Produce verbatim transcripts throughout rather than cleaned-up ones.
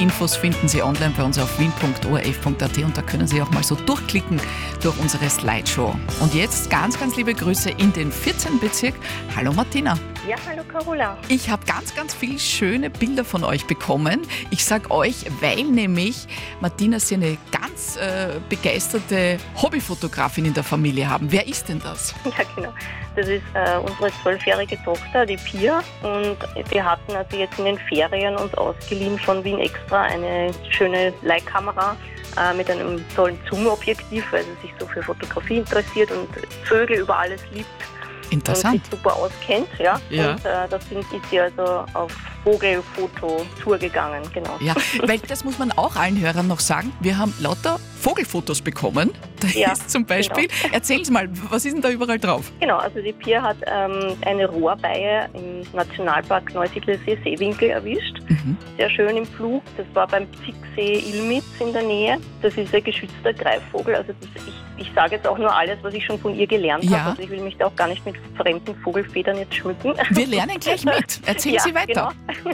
Infos finden Sie online bei uns auf wien punkt o r f punkt a t und da können Sie auch mal so durchklicken durch unsere Slideshow. Und jetzt ganz, ganz liebe Grüße in den vierzehnten Bezirk. Hallo Martina. Ja, hallo Carola. Ich habe ganz, ganz viele schöne Bilder von euch bekommen. Ich sage euch, weil nämlich Martina Sie eine ganz äh, begeisterte Hobbyfotografin in der Familie haben. Wer ist denn das? Ja, genau. Das ist äh, unsere zwölfjährige Tochter, die Pia. Und wir hatten also jetzt in den Ferien uns ausgeliehen von Wien Extra eine schöne Leihkamera äh, mit einem tollen Zoom-Objektiv, weil sie sich so für Fotografie interessiert und Vögel über alles liebt. Interessant. Und sich super auskennt, ja. Ja. Und äh, deswegen ist sie also auf Vogelfoto-Tour gegangen, genau. Ja, weil das muss man auch allen Hörern noch sagen. Wir haben lauter Vogelfotos bekommen. Da Ja, ist zum Beispiel, genau. erzählen Sie mal, was ist denn da überall drauf? Genau, also die Pia hat ähm, eine Rohrweihe im Nationalpark Neusiedlersee Seewinkel erwischt. Mhm. Sehr schön im Flug. Das war beim Zicksee Ilmitz in der Nähe. Das ist ein geschützter Greifvogel. Also das, ich, ich sage jetzt auch nur alles, was ich schon von ihr gelernt Ja. habe. Also ich will mich da auch gar nicht mit fremden Vogelfedern jetzt schmücken. Wir lernen gleich mit. Erzählen Ja, Sie weiter. Genau.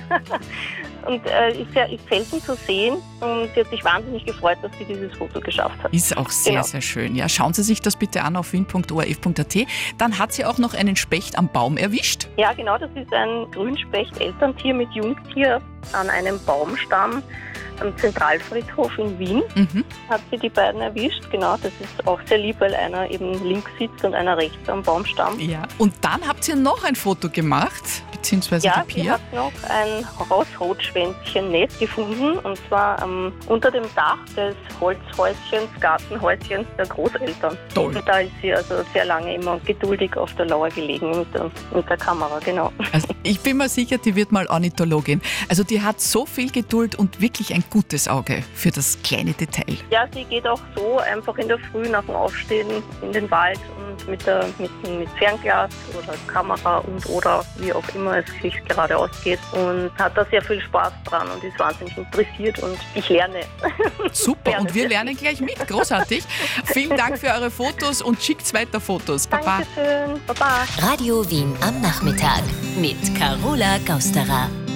Und äh, ist, sehr, ist selten zu sehen und sie hat sich wahnsinnig gefreut, dass sie dieses Foto geschafft hat. Ist auch sehr, Genau. sehr schön. Ja, schauen Sie sich das bitte an auf wien punkt o r f punkt a t. Dann hat sie auch noch einen Specht am Baum erwischt. Ja, genau, das ist ein Grünspecht-Elterntier mit Jungtier an einem Baumstamm am Zentralfriedhof in Wien. Mhm. Hat sie die beiden erwischt, genau. Das ist auch sehr lieb, weil einer eben links sitzt und einer rechts am Baumstamm. Ja. Und dann habt ihr noch ein Foto gemacht, beziehungsweise Ja, die sie Pia. hat noch ein Hausrotschwänzchen-Nest gefunden und zwar ähm, unter dem Dach des Holzhäuschens, Gartenhäuschens der Großeltern. Toll. Und da ist sie also sehr lange immer geduldig auf der Lauer gelegen mit der, mit der Kamera, genau. Also ich bin mir sicher, die wird mal Ornithologin. Also die hat so viel Geduld und wirklich ein gutes Auge für das kleine Detail. Ja, sie geht auch so einfach in der Früh nach dem Aufstehen in den Wald und mit, der, mit, mit Fernglas oder Kamera und oder wie auch immer es sich gerade ausgeht und hat da sehr viel Spaß dran und ist wahnsinnig interessiert und ich lerne. Super, Gerne. und wir lernen gleich mit. Großartig. Vielen Dank für eure Fotos und schickt weiter Fotos. Baba. Dankeschön, Baba. Radio Wien am Nachmittag mit Carola Gausterer.